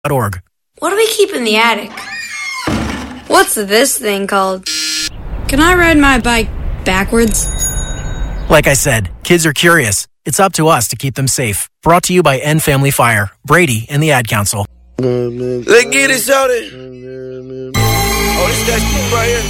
What do we keep in the attic? What's this thing called? Can I ride my bike backwards? Like I said, kids are curious. It's up to us to keep them safe. Brought to you by End Family Fire, Brady, and the Ad Council. Let's get it, shawty. Oh, this that shit right here.